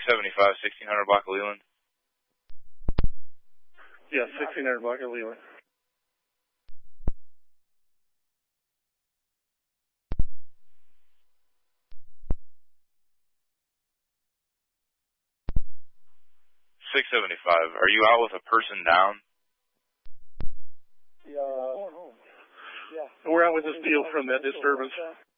675, 1600 block of Leland. Yeah, 1600 block of Leland. .675. Are you out with a person down? Yeah. We're out with the steel from that disturbance.